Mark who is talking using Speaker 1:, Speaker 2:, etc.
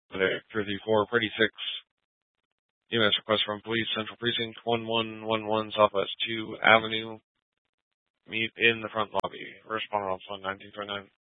Speaker 1: 3436. EMS request from Police Central Precinct 1111 Southwest 2 Avenue. Meet in the front lobby. Respondent on 1929.